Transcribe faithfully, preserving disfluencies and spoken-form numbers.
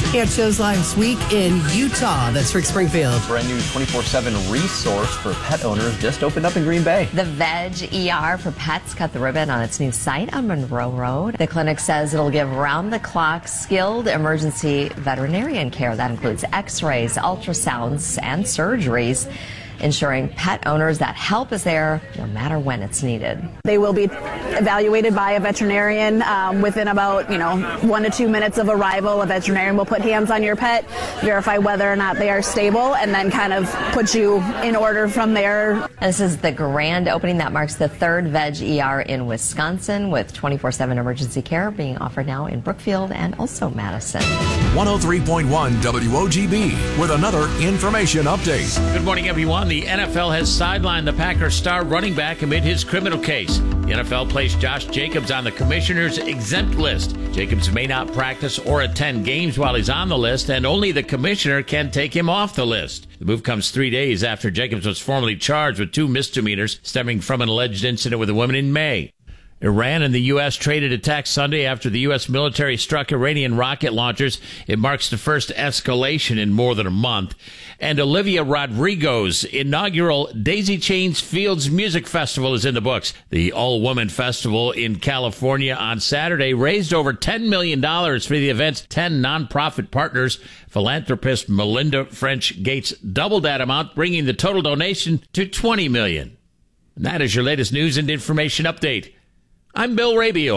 It shows last week in Utah. That's Rick Springfield. Brand new twenty-four seven resource for pet owners just opened up in Green Bay. The Veg E R for Pets cut the ribbon on its new site on Monroe Road. The clinic says it'll give round-the-clock skilled emergency veterinarian care. That includes x-rays, ultrasounds, and surgeries, ensuring pet owners that help is there no matter when it's needed. They will be evaluated by a veterinarian um, within about, you know, one to two minutes of arrival. A veterinarian will put hands on your pet, verify whether or not they are stable, and then kind of put you in order from there. This is the grand opening that marks the third Veg E R in Wisconsin, with twenty-four seven emergency care being offered now in Brookfield and also Madison. one oh three point one W O G B with another information update. Good morning, everyone. The N F L has sidelined the Packers star running back amid his criminal case. The N F L placed Josh Jacobs on the commissioner's exempt list. Jacobs may not practice or attend games while he's on the list, and only the commissioner can take him off the list. The move comes three days after Jacobs was formally charged with two misdemeanors stemming from an alleged incident with a woman in May. Iran and the U S traded attacks Sunday after the U S military struck Iranian rocket launchers. It marks the first escalation in more than a month. And Olivia Rodrigo's inaugural Daisy Chains Fields Music Festival is in the books. The all-woman festival in California on Saturday raised over ten million dollars for the event's ten nonprofit partners. Philanthropist Melinda French Gates doubled that amount, bringing the total donation to twenty million dollars. And that is your latest news and information update. I'm Bill Rabio.